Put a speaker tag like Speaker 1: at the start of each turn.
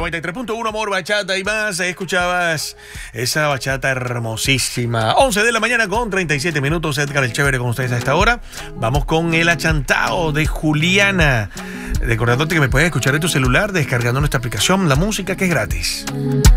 Speaker 1: 93.1 Amor, Bachata y más. Escuchabas esa bachata hermosísima. 11 de la mañana con 37 minutos. Edgar el Chévere con ustedes a esta hora. Vamos con el achantao de Juliana. Recordándote que me puedes escuchar en tu celular descargando nuestra aplicación La Música, que es gratis.